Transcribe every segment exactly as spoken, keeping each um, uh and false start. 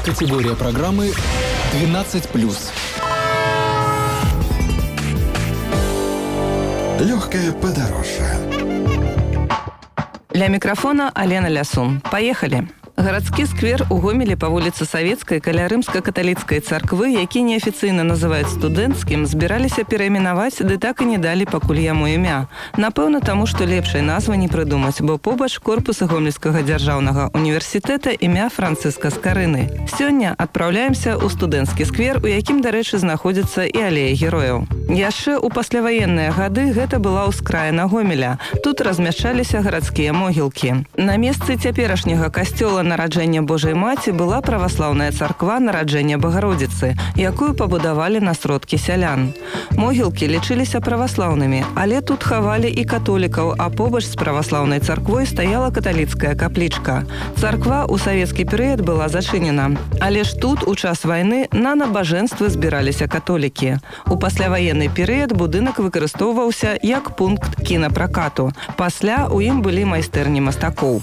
Категория программы двенадцать плюс. Легкое подорожье. Для микрофона Алена Лясун. Поехали! Гарадскі сквер у Гомелі па вуліцы Савецкай каля рымска-каталіцкай царквы, які неафіцыйна называюць студэнцкім, збіраліся перайменаваць, ды так і не далі пакуль яму імя. Напэўна, таму, што лепшай назвы не прыдумаць, бо побач корпуса Гомельскага дзяржаўнага універсітэта імя Францыска Скарыны. Сёння адпраўляемся ў студэнцкі сквер, у якім, дарэчы, знаходзіцца і алея герояў. Яшчэ ў пасляваенныя гады гэта была ўскраіна Гомеля. Тут размяшчаліся гарадскія могілкі. На месцы цяперашняга касцёла нараджэння Божай Маці была праваслаўная царква нараджэння Багародзіцы, якую пабудавалі на сродкі сялян. Могілкі лічыліся праваслаўнымі, але тут хавалі і католікаў, а побач з праваслаўнай царквой стаяла каталіцкая каплічка. Царква ў савецкі перыяд была зачынена. Але ж тут у час вайны на набажэнствы збіраліся католікі. У пасляваенны перыяд будынак выкарыстоўваўся як пункт кінапракату. Пасля ў ім былі майстэрні мастакоў.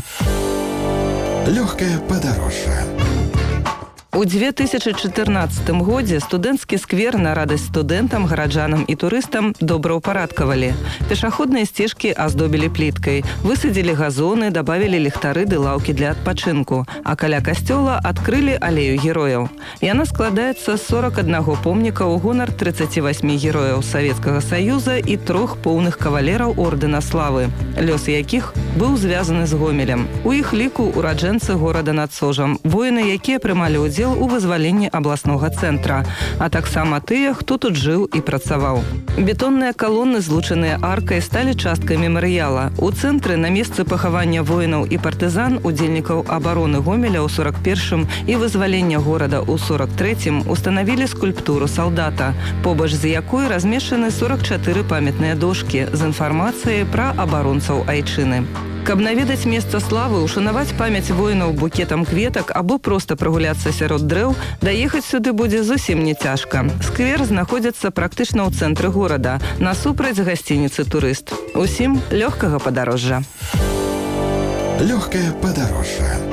Легкое подорожье. У две тысячы чатырнаццатым годзе студэнцкі сквер на радасць студэнтам, гараджанам і турыстам добраўпарадкавалі. Пешаходныя сцежкі аздобілі пліткай, высадзілі газоны, дабавілі ліхтары ды лаўкі для адпачынку, а каля касцёла адкрылі алею герояў. Яна складаецца з сорак аднаго помніка ў гонар трыццаці васьмі герояў Савецкага Саюза і трох поўных кавалераў ордэна славы, лёс якіх быў звязаны з Гомелем. У іх ліку ураджэнцы горада над Сожам, воіны, якія прымалі ўдзел у вызваленні абласнога цэнтра, а таксама тыя, хто тут жыў і працаваў. Бетонныя калоны, злучаныя аркай, сталі часткай мемарыяла. У цэнтры на месцы пахавання воінаў і партызан, удзельнікаў абароны Гомеля ў сорак першым і вызвалення горада ў сорак трэцім устанавілі скульптуру салдата, побач з якой размешчаны сорак чатыры памятныя дошкі з інфармацыяй пра абаронцаў айчыны. Каб наведаць месца славы, ушанаваць памяць воінаў букетам кветак або проста прагуляцца сярод дрэў, даехаць сюды будзе зусім не цяжка. Сквер знаходзіцца практычна ў цэнтры горада, насупраць гасцініцы «Турыст». Усім лёгкага падарожжа. Легкое подорожье.